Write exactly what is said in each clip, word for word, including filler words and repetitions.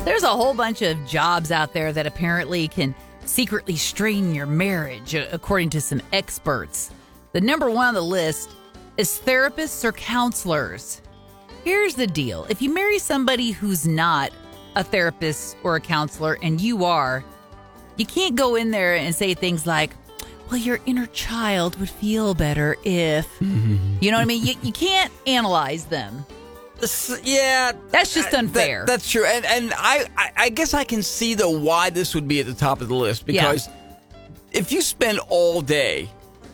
There's a whole bunch of jobs out there that apparently can secretly strain your marriage, according to some experts. The number one on the list is therapists or counselors. Here's the deal. If you marry somebody who's not a therapist or a counselor and you are, you can't go in there and say things like, well, your inner child would feel better if, mm-hmm. you know what I mean? You, you can't analyze them. Yeah. That's just unfair. That, that's true. And and I, I, I guess I can see, though, why this would be at the top of the list. Because yeah. if you spend all day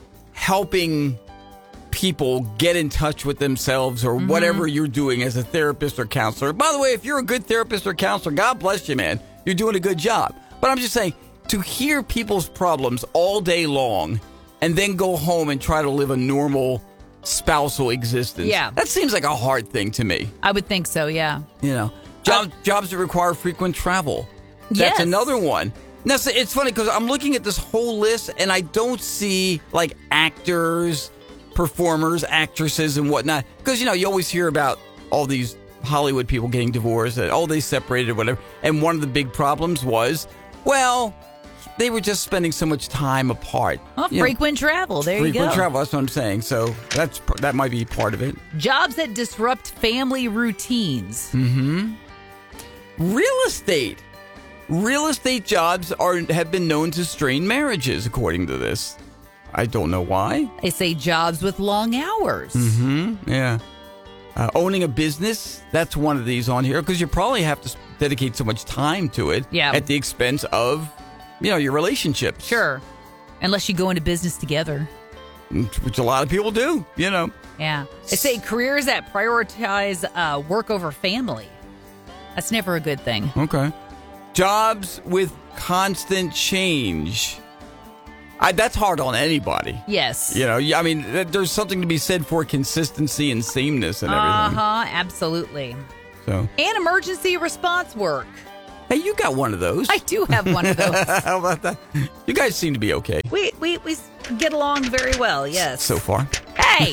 helping people get in touch with themselves or mm-hmm. whatever you're doing as a therapist or counselor. By the way, if you're a good therapist or counselor, God bless you, man. You're doing a good job. But I'm just saying, to hear people's problems all day long and then go home and try to live a normal spousal existence. Yeah. That seems like a hard thing to me. I would think so, yeah. You know, job, uh, jobs that require frequent travel. That's yes. another one. Now, it's funny because I'm looking at this whole list and I don't see like actors, performers, actresses and whatnot. Because, you know, you always hear about all these Hollywood people getting divorced, and, oh, they separated or whatever. And one of the big problems was, well, they were just spending so much time apart. Well, frequent know, travel. There you go. Frequent travel. That's what I'm saying. So that's that might be part of it. Jobs that disrupt family routines. Mm-hmm. Real estate. Real estate jobs are have been known to strain marriages, according to this. I don't know why. They say jobs with long hours. Mm-hmm. Yeah. Uh, owning a business, that's one of these on here, because you probably have to dedicate so much time to it yeah. at the expense of, you know, your relationships. Sure. Unless you go into business together. Which a lot of people do, you know. Yeah. They say careers that prioritize uh, work over family. That's never a good thing. Okay. Jobs with constant change. I, that's hard on anybody. Yes. You know, I mean, there's something to be said for consistency and sameness and everything. Uh-huh, absolutely. So. And emergency response work. Hey, you got one of those. I do have one of those. How about that? You guys seem to be okay. We we we get along very well, yes. So far. Hey!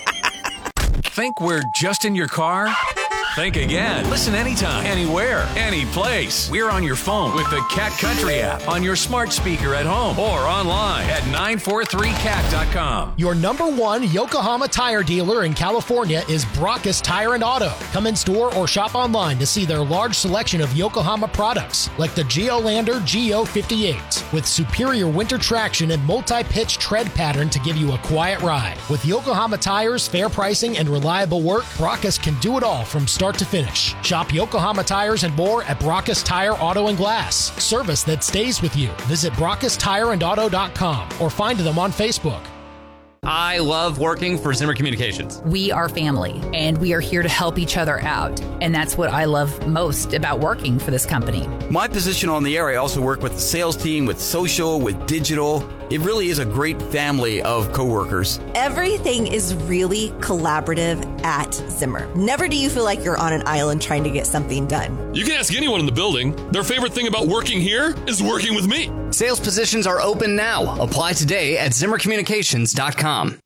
Think we're just in your car? Think again. Listen anytime, anywhere, any place. We're on your phone with the Cat Country app, on your smart speaker at home, or online at nine four three cat dot com. Your number one Yokohama tire dealer in California is Brockus Tire and Auto. Come in store or shop online to see their large selection of Yokohama products, like the Geolander G O fifty-eight, with superior winter traction and multi-pitch tread pattern to give you a quiet ride. With Yokohama tires, fair pricing, and reliable work, Brockus can do it all from start to finish. Shop Yokohama tires and more at Brockus Tire, Auto, and Glass. Service that stays with you. Visit Brockus Tire and Auto dot com or find them on Facebook. I love working for Zimmer Communications. We are family, and we are here to help each other out. And that's what I love most about working for this company. My position on the air, I also work with the sales team, with social, with digital. It really is a great family of coworkers. Everything is really collaborative at Zimmer. Never do you feel like you're on an island trying to get something done. You can ask anyone in the building. Their favorite thing about working here is working with me. Sales positions are open now. Apply today at zimmer communications dot com.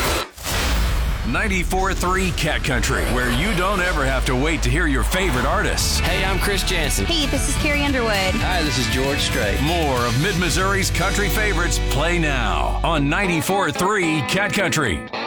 ninety-four point three Cat Country, where you don't ever have to wait to hear your favorite artists. Hey, I'm Chris Jansen. Hey, this is Carrie Underwood. Hi, this is George Strait. More of Mid-Missouri's country favorites play now on ninety-four point three Cat Country.